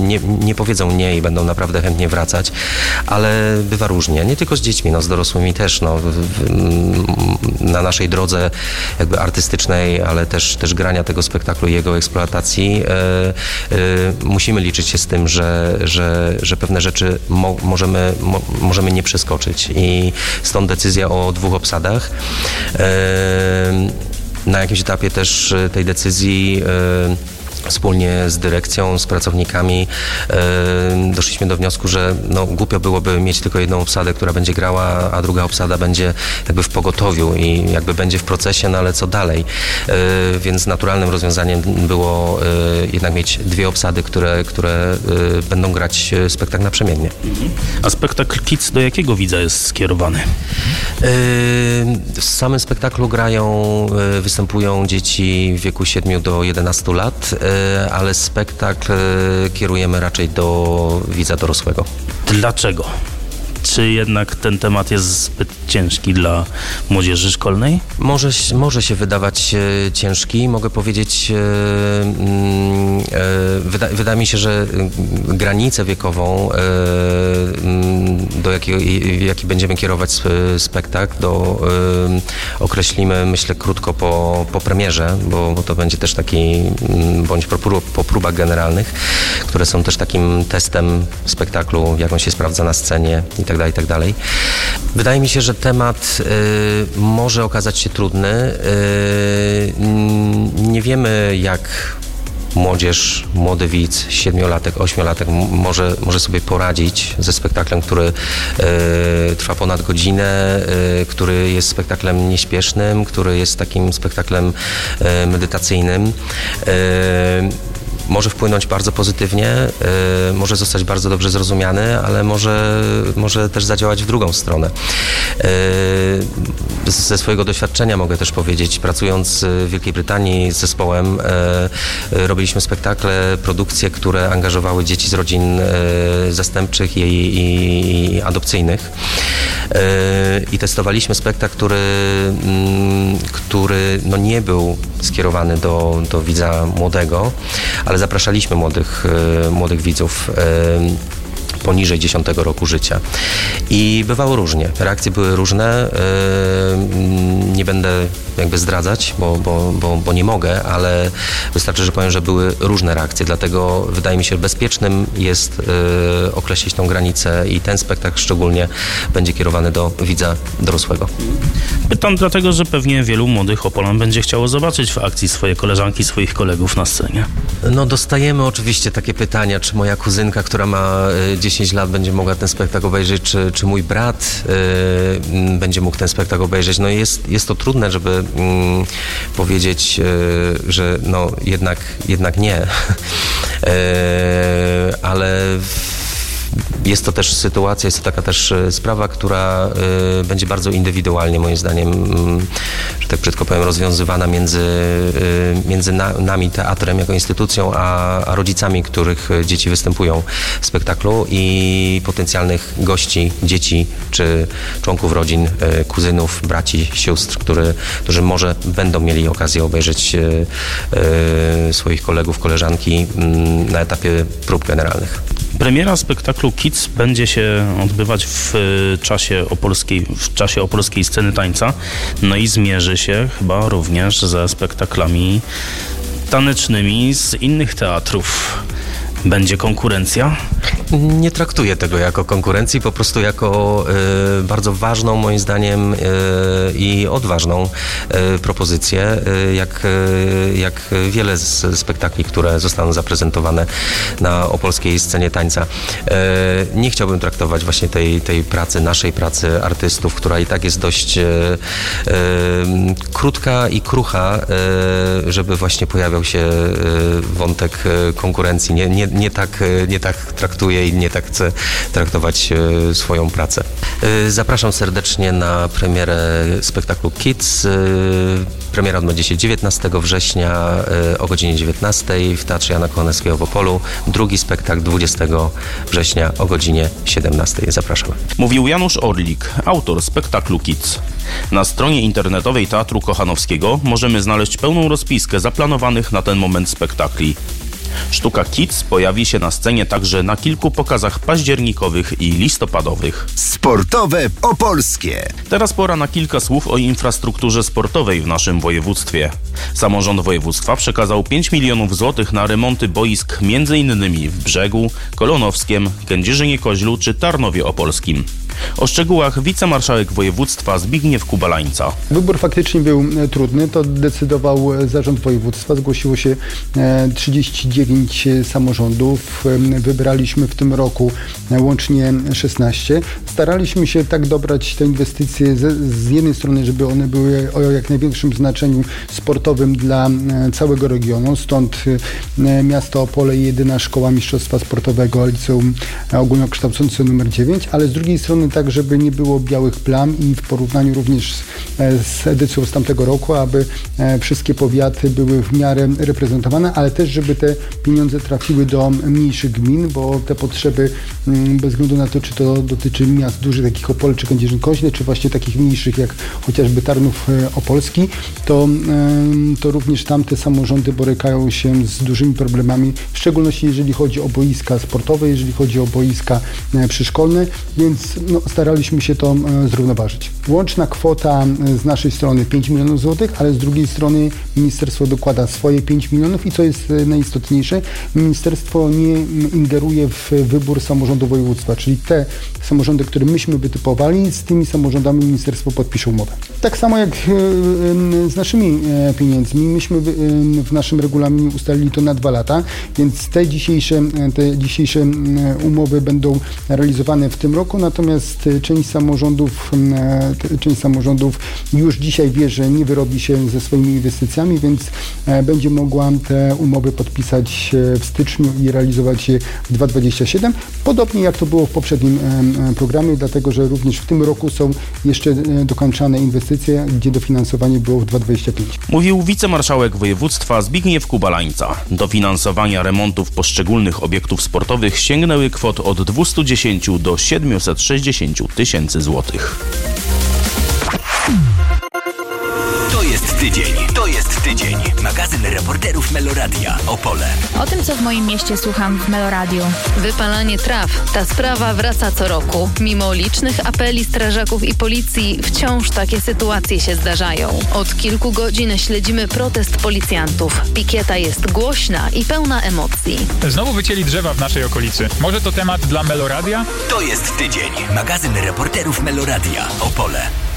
nie powiedzą nie i będą naprawdę chętnie wracać, ale bywa różnie. Nie tylko z dziećmi, z dorosłymi też. Na naszej drodze jakby artystycznej, ale też grania tego spektaklu i jego eksploatacji musimy liczyć się z tym, że pewne rzeczy możemy nie przeskoczyć i stąd decyzja o 2 obsadach. Na jakimś etapie też tej decyzji wspólnie z dyrekcją, z pracownikami doszliśmy do wniosku, że głupio byłoby mieć tylko jedną obsadę, która będzie grała, a druga obsada będzie jakby w pogotowiu i jakby będzie w procesie, ale co dalej? Więc naturalnym rozwiązaniem było jednak mieć 2 obsady, które będą grać spektakl naprzemiennie. A spektakl Kids do jakiego widza jest skierowany? W samym spektaklu występują dzieci w wieku 7 do 11 lat, ale spektakl kierujemy raczej do widza dorosłego. Dlaczego? Czy jednak ten temat jest zbyt ciężki dla młodzieży szkolnej? Może się wydawać ciężki. Mogę powiedzieć, wydaje mi się, że granicę wiekową, do jaki będziemy kierować spektakl, określimy, myślę, krótko po premierze, bo to będzie też taki, bądź po próbach generalnych, które są też takim testem spektaklu, jak on się sprawdza na scenie i tak dalej. Wydaje mi się, że temat może okazać się trudny. Nie wiemy, jak młody widz, 7-latek, 8-latek może sobie poradzić ze spektaklem, który trwa ponad godzinę, który jest spektaklem nieśpiesznym, który jest takim spektaklem medytacyjnym. Może wpłynąć bardzo pozytywnie, może zostać bardzo dobrze zrozumiany, ale może też zadziałać w drugą stronę. Ze swojego doświadczenia mogę też powiedzieć, pracując w Wielkiej Brytanii z zespołem, robiliśmy spektakle, produkcje, które angażowały dzieci z rodzin zastępczych i adopcyjnych. I testowaliśmy spektakl, który nie był skierowany do widza młodego, ale zapraszaliśmy młodych widzów poniżej 10 roku życia. I bywało różnie. Reakcje były różne. Nie będę jakby zdradzać, bo nie mogę, ale wystarczy, że powiem, że były różne reakcje. Dlatego wydaje mi się, że bezpiecznym jest określić tą granicę i ten spektakl szczególnie będzie kierowany do widza dorosłego. Pytam dlatego, że pewnie wielu młodych Opolan będzie chciało zobaczyć w akcji swoje koleżanki, swoich kolegów na scenie. Dostajemy oczywiście takie pytania, czy moja kuzynka, która ma 10 lat, będzie mogła ten spektakl obejrzeć, czy mój brat będzie mógł ten spektakl obejrzeć. Jest to trudne, żeby powiedzieć, że jednak nie. Ale jest to też sytuacja, jest to taka też sprawa, która będzie bardzo indywidualnie, moim zdaniem, że tak brzydko powiem, rozwiązywana między nami, teatrem jako instytucją, a rodzicami, których dzieci występują w spektaklu i potencjalnych gości, dzieci czy członków rodzin, kuzynów, braci, sióstr, którzy może będą mieli okazję obejrzeć swoich kolegów, koleżanki na etapie prób generalnych. Premiera spektaklu Kids będzie się odbywać w czasie opolskiej sceny tańca, i zmierzy się chyba również ze spektaklami tanecznymi z innych teatrów. Będzie konkurencja? Nie traktuję tego jako konkurencji, po prostu jako bardzo ważną, moim zdaniem, i odważną propozycję, jak wiele z spektakli, które zostaną zaprezentowane na opolskiej scenie tańca. Nie chciałbym traktować właśnie tej pracy, naszej pracy artystów, która i tak jest dość krótka i krucha, żeby właśnie pojawiał się wątek konkurencji. Nie tak traktuję i nie tak chcę traktować swoją pracę. Zapraszam serdecznie na premierę spektaklu Kids. Premiera odbędzie się 19 września o godzinie 19 w Teatrze Jana Kochanowskiego w Opolu. Drugi spektakl 20 września o godzinie 17. Zapraszam. Mówił Janusz Orlik, autor spektaklu Kids. Na stronie internetowej Teatru Kochanowskiego możemy znaleźć pełną rozpiskę zaplanowanych na ten moment spektakli. Sztuka Kids pojawi się na scenie także na kilku pokazach październikowych i listopadowych. Sportowe Opolskie. Teraz pora na kilka słów o infrastrukturze sportowej w naszym województwie. Samorząd województwa przekazał 5 milionów złotych na remonty boisk m.in. w Brzegu, Kolonowskiem, Kędzierzynie-Koźlu czy Tarnowie Opolskim. O szczegółach wicemarszałek województwa Zbigniew Kubalańca. Wybór faktycznie był trudny, to decydował zarząd województwa. Zgłosiło się 39 samorządów. Wybraliśmy w tym roku łącznie 16. Staraliśmy się tak dobrać te inwestycje z jednej strony, żeby one były o jak największym znaczeniu sportowym dla całego regionu. Stąd miasto Opole, jedyna szkoła mistrzostwa sportowego, liceum ogólnokształcące nr 9, ale z drugiej strony tak, żeby nie było białych plam i w porównaniu również z edycją z tamtego roku, aby wszystkie powiaty były w miarę reprezentowane, ale też, żeby te pieniądze trafiły do mniejszych gmin, bo te potrzeby, bez względu na to, czy to dotyczy miast dużych, takich jak Opole czy Kędzierzyn-Koźle, czy właśnie takich mniejszych, jak chociażby Tarnów Opolski, to również tamte samorządy borykają się z dużymi problemami, w szczególności jeżeli chodzi o boiska sportowe, jeżeli chodzi o boiska przyszkolne, więc staraliśmy się to zrównoważyć. Łączna kwota z naszej strony 5 milionów złotych, ale z drugiej strony ministerstwo dokłada swoje 5 milionów i co jest najistotniejsze, ministerstwo nie ingeruje w wybór samorządu województwa, czyli te samorządy, które myśmy wytypowali, z tymi samorządami ministerstwo podpisze umowę. Tak samo jak z naszymi pieniędzmi, myśmy w naszym regulaminie ustalili to na 2 lata, więc te dzisiejsze umowy będą realizowane w tym roku, natomiast część samorządów już dzisiaj wie, że nie wyrobi się ze swoimi inwestycjami, więc będzie mogła te umowy podpisać w styczniu i realizować je w 2027. Podobnie jak to było w poprzednim programie, dlatego że również w tym roku są jeszcze dokończane inwestycje, gdzie dofinansowanie było w 2025. Mówił wicemarszałek województwa Zbigniew Kubalańca. Dofinansowania remontów poszczególnych obiektów sportowych sięgnęły kwot od 210 do 760 tysięcy złotych. To jest tydzień. Magazyn reporterów Meloradia Opole. O tym, co w moim mieście słucham w Meloradiu. Wypalanie traw. Ta sprawa wraca co roku. Mimo licznych apeli strażaków i policji, wciąż takie sytuacje się zdarzają. Od kilku godzin śledzimy protest policjantów. Pikieta jest głośna i pełna emocji. Znowu wycięli drzewa w naszej okolicy. Może to temat dla Meloradia? To jest tydzień. Magazyn reporterów Meloradia Opole.